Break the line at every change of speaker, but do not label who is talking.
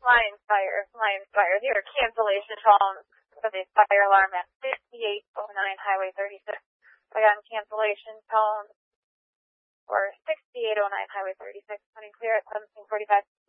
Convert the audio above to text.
Lions Fire. Here, cancellation tones for the fire alarm at 5809 Highway 36. Again, cancellation tones for 6809 Highway 36. Running clear at 1745.